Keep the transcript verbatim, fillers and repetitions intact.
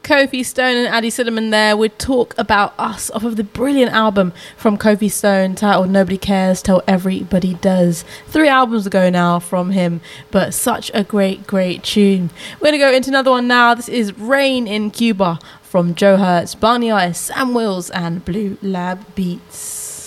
Kofi Stone and Addy Cinnamon there with Talk About Us off of the brilliant album from Kofi Stone titled Nobody Cares Till Everybody Does. Three albums ago now from him, but such a great, great tune. We're going to go into another one now. This is Rain in Cuba from Joe Hertz, Barney Ice, Sam Wills and Blue Lab Beats.